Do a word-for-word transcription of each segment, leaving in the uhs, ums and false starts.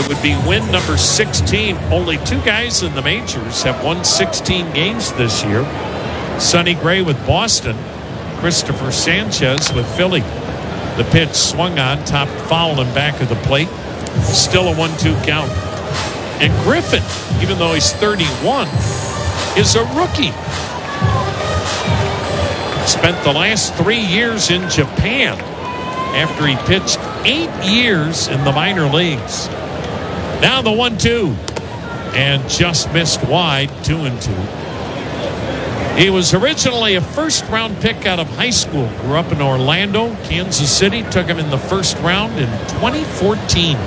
It would be win number sixteen. Only two guys in the majors have won sixteen games this year. Sonny Gray with Boston, Christopher Sanchez with Philly. The pitch swung on, top foul and back of the plate. Still a one two count. And Griffin, even though he's thirty-one, is a rookie. Spent the last three years in Japan after he pitched eight years in the minor leagues. Now the one two. And just missed wide, two and two. He was originally a first-round pick out of high school. Grew up in Orlando, Kansas City. Took him in the first round in twenty fourteen.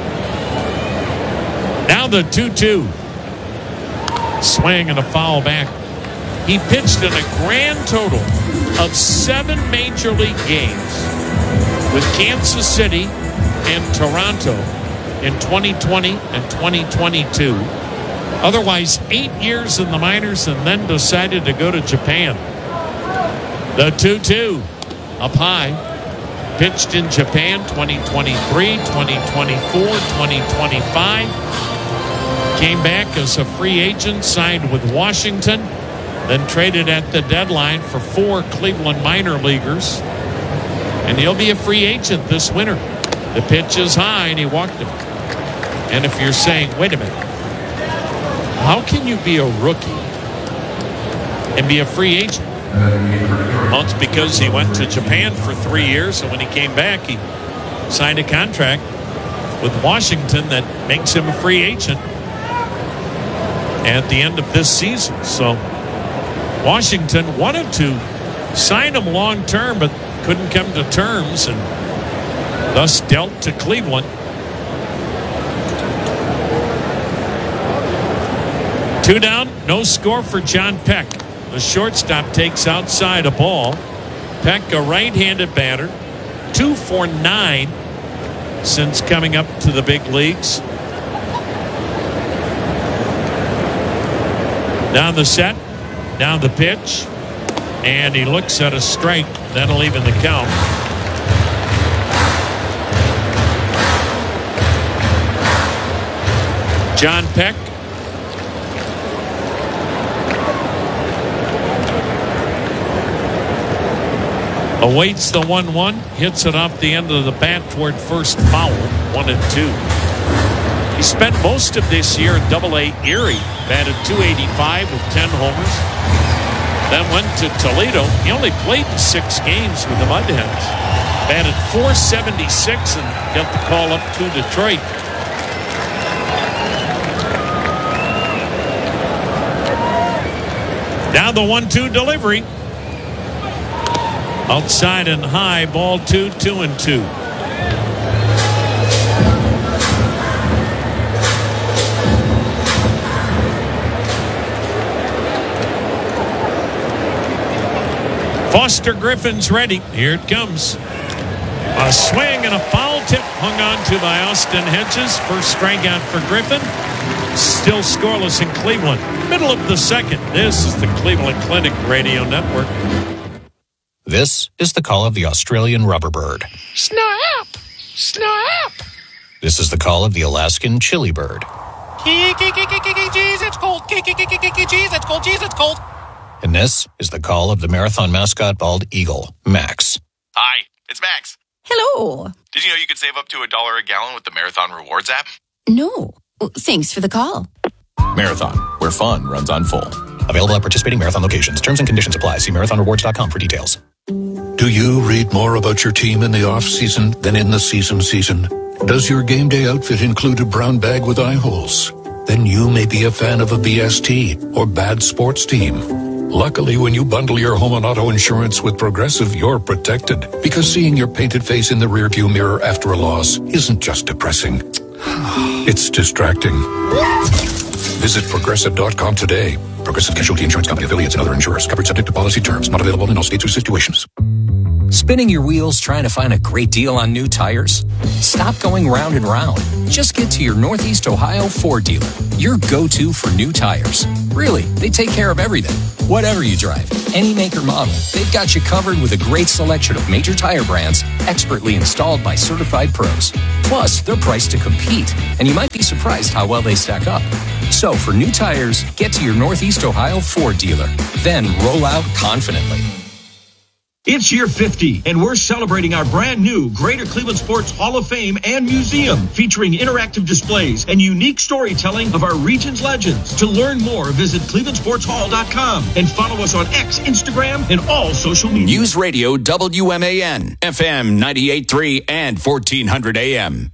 Now the two two. Swing and a foul back. He pitched in a grand total of seven major league games with Kansas City and Toronto in twenty twenty and twenty twenty-two. Otherwise, eight years in the minors and then decided to go to Japan. The two two up high. Pitched in Japan twenty twenty-three, twenty twenty-four, twenty twenty-five. Came back as a free agent, signed with Washington, then traded at the deadline for four Cleveland minor leaguers. And he'll be a free agent this winter. The pitch is high and he walked him. And if you're saying, wait a minute, how can you be a rookie and be a free agent? Well, it's because he went to Japan for three years, and when he came back, he signed a contract with Washington that makes him a free agent at the end of this season. So Washington wanted to sign him long term, but couldn't come to terms, and thus dealt to Cleveland. Two down, no score for John Peck. The shortstop takes outside a ball. Peck, a right-handed batter, two for nine since coming up to the big leagues. Down the set, down the pitch, and he looks at a strike. That'll even the count. John Peck awaits the one one, hits it off the end of the bat toward first foul, one and two. He spent most of this year in Double A Erie, batted two eighty-five with ten homers. Then went to Toledo. He only played in six games with the Mudhens. Batted four seventy-six and got the call up to Detroit. Now the one two delivery. Outside and high, ball two, two and two. Foster Griffin's ready. Here it comes. A swing and a foul tip hung on to by Austin Hedges. First strikeout for Griffin. Still scoreless in Cleveland. Middle of the second. This is the Cleveland Clinic Radio Network. This is the call of the Australian rubber bird. Snap! Snap! This is the call of the Alaskan chili bird. Jeez, it's cold. Jeez, it's cold. Jeez, it's cold. And this is the call of the marathon mascot bald eagle, Max. Hi, it's Max. Hello. Did you know you could save up to a dollar a gallon with the Marathon Rewards app? No. Thanks for the call. Marathon, where fun runs on full. Available at participating Marathon locations. Terms and conditions apply. See marathon rewards dot com for details. Do you read more about your team in the off-season than in the season season? Does your game day outfit include a brown bag with eye holes? Then you may be a fan of a B S T or bad sports team. Luckily, when you bundle your home and auto insurance with Progressive, you're protected. Because seeing your painted face in the rearview mirror after a loss isn't just depressing. It's distracting. Visit Progressive dot com today. Progressive Casualty Insurance Company, affiliates, and other insurers. Covered subject to policy terms. Not available in all states or situations. Spinning your wheels trying to find a great deal on new tires? Stop going round and round. Just get to your Northeast Ohio Ford dealer, your go-to for new tires. Really, they take care of everything. Whatever you drive, any make or model, they've got you covered with a great selection of major tire brands, expertly installed by certified pros. Plus, they're priced to compete, and you might be surprised how well they stack up. So for new tires, get to your Northeast Ohio Ford dealer. Then roll out confidently. It's year fifty, and we're celebrating our brand new Greater Cleveland Sports Hall of Fame and Museum, featuring interactive displays and unique storytelling of our region's legends. To learn more, visit cleveland sports hall dot com and follow us on X, Instagram, and all social media. News Radio W M A N, F M ninety-eight point three and fourteen hundred A M.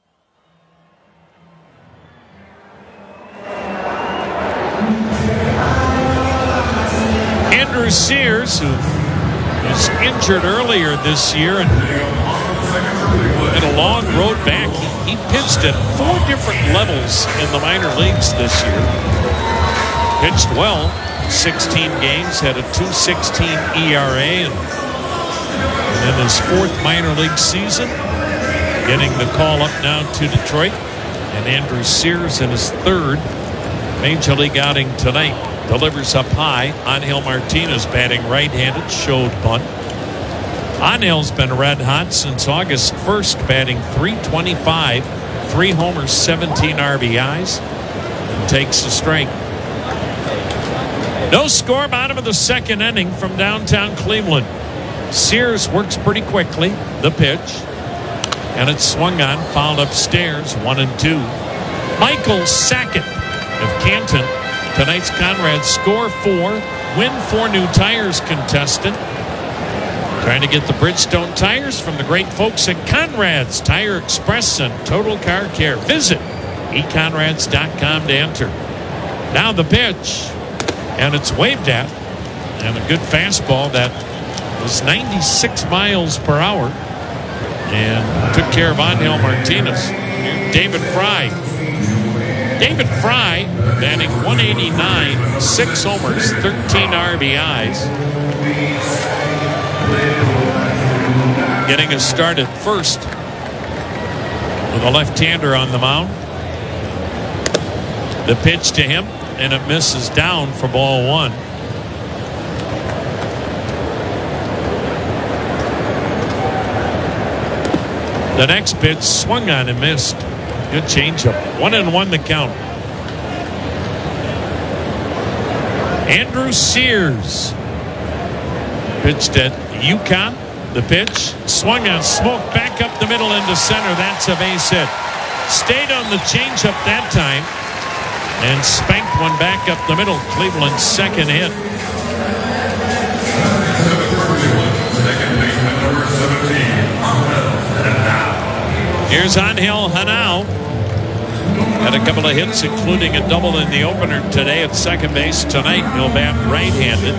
Andrew Sears, who was injured earlier this year and had a long road back. He, he pitched at four different levels in the minor leagues this year. Pitched well, sixteen games, had a two sixteen E R A, and in his fourth minor league season, getting the call up now to Detroit. And Andrew Sears in his third major league outing tonight. Delivers up high. Angel Martinez batting right-handed, showed bunt. Angel's been red hot since August first, batting three twenty-five, three homers, seventeen R B Is, and takes the strike. No score, bottom of the second inning from downtown Cleveland. Sears works pretty quickly. The pitch, and it's swung on, fouled upstairs, one and two. Michael Sackett of Canton, tonight's Conrad score four, win four new tires contestant. Trying to get the Bridgestone tires from the great folks at Conrad's Tire Express and Total Car Care. Visit e conrads dot com to enter. Now the pitch, and it's waved at, and a good fastball that was ninety-six miles per hour and took care of Angel Martinez. David Fry. David Fry batting one eighty-nine, six homers, thirteen R B Is. Getting a start at first with a left-hander on the mound. The pitch to him, and it misses down for ball one. The next pitch swung on and missed. Good changeup. One and one the count. Andrew Sears pitched at UConn. The pitch swung on, smoke back up the middle into center. That's a base hit. Stayed on the changeup that time and spanked one back up the middle. Cleveland's second hit. Here's Angel Hanau. Had a couple of hits, including a double in the opener today at second base. Tonight, he'll bat right-handed.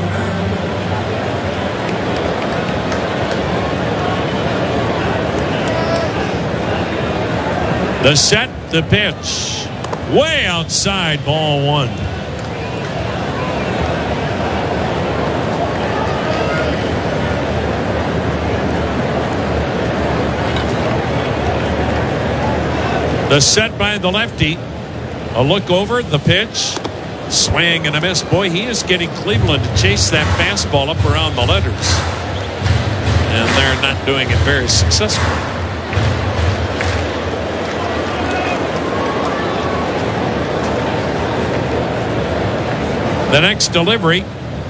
The set, the pitch. Way outside, ball one. The set by the lefty. A look over, the pitch. Swing and a miss. Boy, he is getting Cleveland to chase that fastball up around the letters. And they're not doing it very successfully. The next delivery.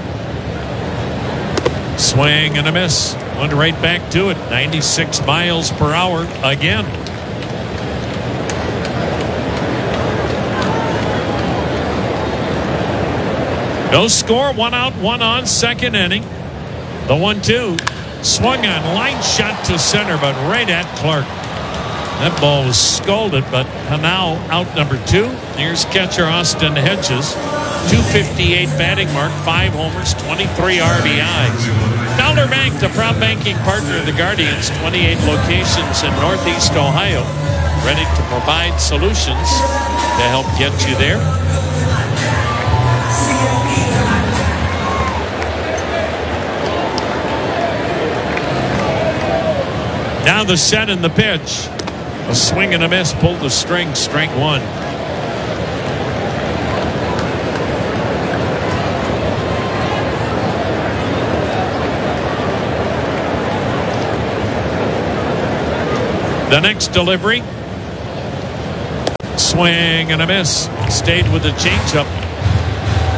Swing and a miss. Went right back to it. ninety-six miles per hour again. No score, one out, one on, second inning. The one two. Swung on, line shot to center, but right at Clark. That ball was scolded, but Hanau out number two. Here's catcher Austin Hedges. two fifty-eight batting mark, five homers, twenty-three R B Is. Dollar Bank, the proud banking partner of the Guardians, twenty-eight locations in Northeast Ohio, ready to provide solutions to help get you there. Now the set and the pitch. A swing and a miss, pulled the string, strike one. The next delivery. Swing and a miss. Stayed with the changeup.